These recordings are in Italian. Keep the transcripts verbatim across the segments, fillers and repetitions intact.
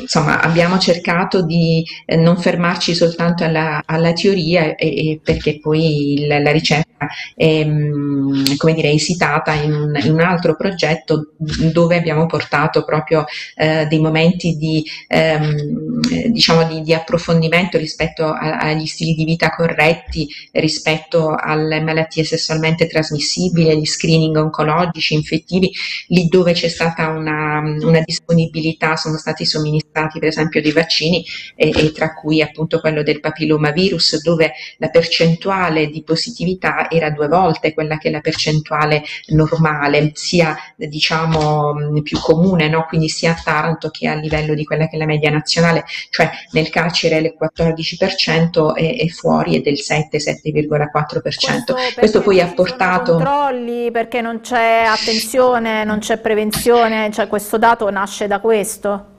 insomma abbiamo cercato di eh, non fermarci soltanto alla, alla teoria e, e perché poi la, la ricerca è, mh, come dire, esitata in un, in un altro progetto dove abbiamo portato proprio eh, dei momenti di, ehm, diciamo di, di approfondimento rispetto a, agli stili di vita corretti, rispetto alle malattie sessualmente trasmissibili, agli screening oncologici, infettivi, lì dove c'è stata una, una disponibilità sono stati somministrati per esempio dei vaccini e, e tra cui appunto quello del papillomavirus, dove la percentuale di positività era due volte quella che è la percentuale normale, sia diciamo più comune, no? Quindi sia a Taranto che a livello di quella che è la media nazionale, cioè nel carcere è il quattordici per cento e, e fuori è del sette sette virgola quattro per cento. Questo Questo perché poi non ha ci sono portato. controlli, perché non c'è attenzione, non c'è prevenzione, cioè questo dato nasce da questo?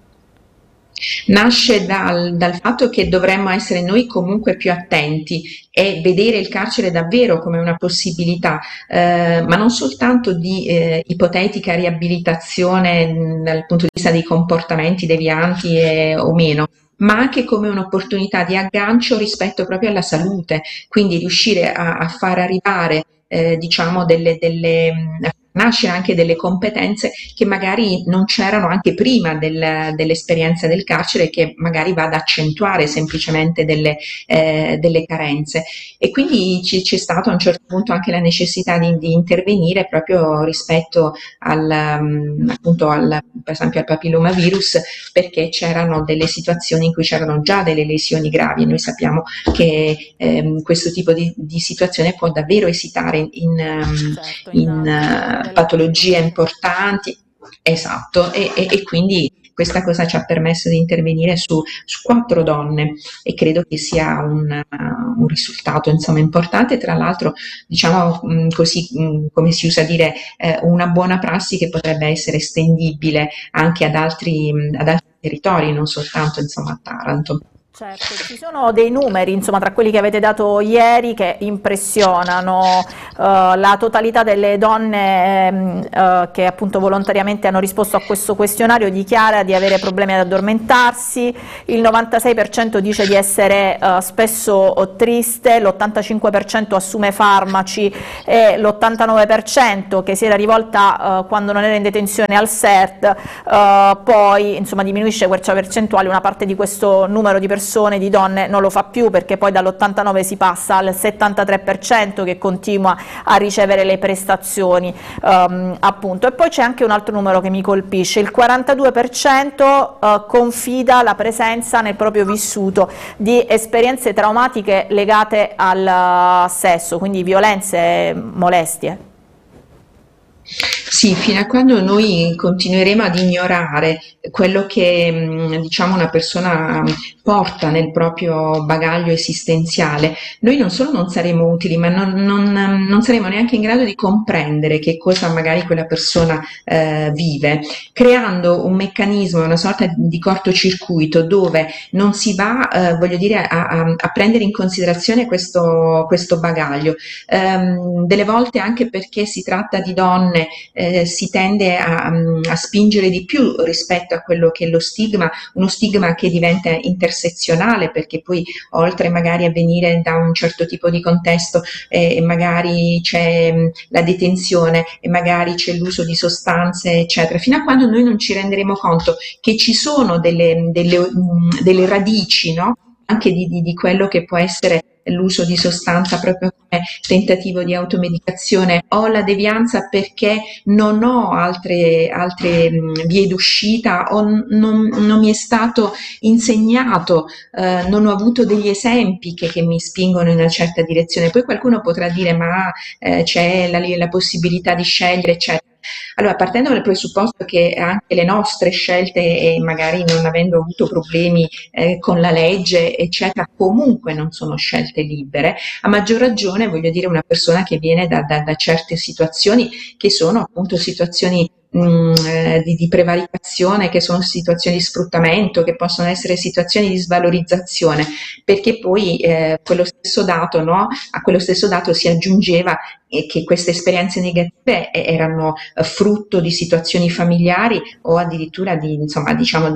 Nasce dal, dal fatto che dovremmo essere noi comunque più attenti e vedere il carcere davvero come una possibilità, eh, ma non soltanto di eh, ipotetica riabilitazione mh, dal punto di vista dei comportamenti devianti e- o meno, ma anche come un'opportunità di aggancio rispetto proprio alla salute, quindi riuscire a, a far arrivare eh, diciamo delle, delle mh, nascere anche delle competenze che magari non c'erano anche prima del- dell'esperienza del carcere, che magari va ad accentuare semplicemente delle, eh, delle carenze. E quindi ci- c'è stata a un certo punto anche la necessità di, di intervenire proprio rispetto al, um, appunto al, per esempio al papillomavirus, perché c'erano delle situazioni in cui c'erano già delle lesioni gravi e noi sappiamo che ehm, questo tipo di, di situazione può davvero esitare in, ehm, Certo, in in patologie eh, della patologie psiche. importanti. Esatto, e, e- e quindi questa cosa ci ha permesso di intervenire su, su quattro donne e credo che sia un, uh, un risultato insomma importante, tra l'altro diciamo mh, così mh, come si usa dire eh, una buona prassi che potrebbe essere estendibile anche ad altri, mh, ad altri territori, non soltanto insomma a Taranto. Certo, ci sono dei numeri, insomma, tra quelli che avete dato ieri che impressionano. Eh, la totalità delle donne ehm, eh, che appunto volontariamente hanno risposto a questo questionario dichiara di avere problemi ad addormentarsi, il novantasei per cento dice di essere eh, spesso triste, l'ottantacinque per cento assume farmaci e l'ottantanove per cento che si era rivolta eh, quando non era in detenzione al S E R T, eh, poi insomma diminuisce questa percentuale, una parte di questo numero di persone, di donne, non lo fa più, perché poi dall'ottantanove si passa al settantatré per cento che continua a ricevere le prestazioni ehm, appunto. E poi c'è anche un altro numero che mi colpisce: il quarantadue per cento eh, confida la presenza nel proprio vissuto di esperienze traumatiche legate al uh, sesso, quindi violenze, molestie. Sì, fino a quando noi continueremo ad ignorare quello che mh, diciamo una persona mh, porta nel proprio bagaglio esistenziale, noi non solo non saremo utili, ma non, non, ehm, non saremo neanche in grado di comprendere che cosa magari quella persona eh, vive, creando un meccanismo, una sorta di cortocircuito dove non si va, eh, voglio dire, a, a- a prendere in considerazione questo, questo bagaglio. Ehm, delle volte anche perché si tratta di donne eh, si tende a, a spingere di più rispetto a quello che è lo stigma, uno stigma che diventa intersezionale, perché poi oltre magari a venire da un certo tipo di contesto eh, e magari c'è mh, la detenzione e magari c'è l'uso di sostanze eccetera, fino a quando noi non ci renderemo conto che ci sono delle, delle, mh, delle radici, no? Anche di, di, di quello che può essere l'uso di sostanza proprio come tentativo di automedicazione o la devianza perché non ho altre, altre mh, vie d'uscita o n- non, non mi è stato insegnato, eh, non ho avuto degli esempi che, che mi spingono in una certa direzione. Poi qualcuno potrà dire ma eh, c'è la, la possibilità di scegliere, eccetera. Allora, partendo dal presupposto che anche le nostre scelte e magari non avendo avuto problemi eh, con la legge, eccetera, comunque non sono scelte libere, a maggior ragione voglio dire una persona che viene da, da, da certe situazioni che sono appunto situazioni mh, eh, di, di prevaricazione, che sono situazioni di sfruttamento, che possono essere situazioni di svalorizzazione, perché poi eh, quello stesso dato, no, a quello stesso dato si aggiungeva eh, che queste esperienze negative eh, erano eh, frutto di situazioni familiari o addirittura di, insomma, diciamo,